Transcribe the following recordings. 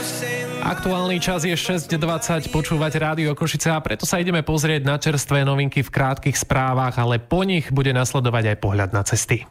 Aktuálny čas je 6:20, počúvať Rádio Košice a preto sa ideme pozrieť na čerstvé novinky v krátkych správach, ale po nich bude nasledovať aj pohľad na cesty.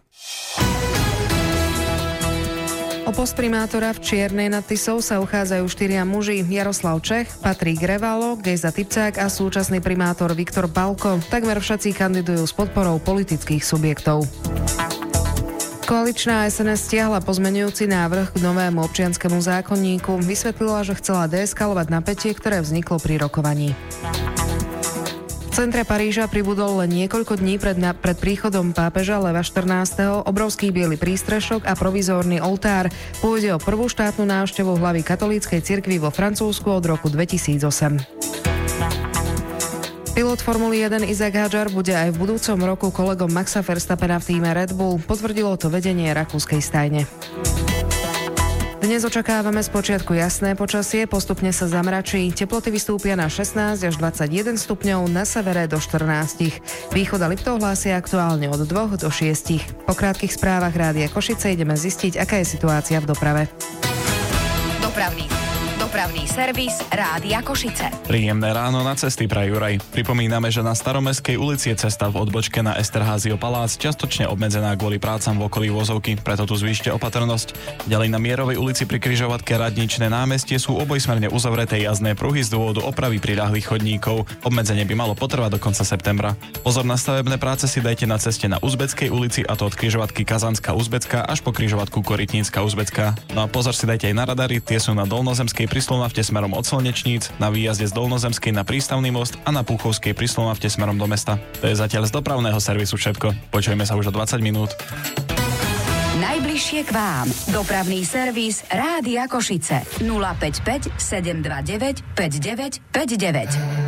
O post primátora v Čiernej nad Tisou sa uchádzajú 4 muži: Jaroslav Čech, Patrik Revalo, Gejza Tipcák a súčasný primátor Viktor Palko. Takmer všetci kandidujú s podporou politických subjektov. Koaličná SNS stiahla pozmeňujúci návrh k novému občianskemu zákonníku. Vysvetlila, že chcela deeskalovať napätie, ktoré vzniklo pri rokovaní. V centre Paríža pribudol len niekoľko dní pred príchodom pápeža Leva 14. obrovský biely prístrešok a provizórny oltár. Pôjde o prvú štátnu návštevu hlavy katolíckej cirkvi vo Francúzsku od roku 2008. Pilot Formuly 1 Izak Hadžar bude aj v budúcom roku kolegom Maxa Verstappena v týme Red Bull. Potvrdilo to vedenie rakúskej stajne. Dnes očakávame spočiatku jasné počasie, postupne sa zamračí. Teploty vystúpia na 16 až 21 stupňov, na severe do 14. Východ a Liptov hlásia aktuálne od 2 do 6. Po krátkych správach Rádia Košice ideme zistiť, aká je situácia v doprave. Dopravný servis Rádia Košice. Príjemné ráno na cesty praje Juraj. Pripomíname, že na Staromestskej ulici je cesta v odbočke na Esterházio palác čiastočne obmedzená kvôli prácam v okolí Vozovky, preto tu zvýšte opatrnosť. Ďalej na Mierovej ulici pri križovatke Radničné námestie sú obojsmerne uzavreté jazdné pruhy z dôvodu opravy priľahlých chodníkov. Obmedzenie by malo potrvať do konca septembra. Pozor na stavebné práce si dajte na ceste na Uzbeckej ulici, a to od križovatky Kazanská Uzbecká až po križovatku Korytnícka Uzbecká. No a pozor si dajte aj na radary, tie sú na Dolnozemskej pri Slonavte smerom od Slnečníc, na výjazde z Dolnozemskej na Prístavný most a na Púchovskej pri Slonavte smerom do mesta. To je zatiaľ z dopravného servisu všetko. Počujeme sa už o 20 minút. Najbližšie k vám. Dopravný servis Rádia Košice. 055 729 5959.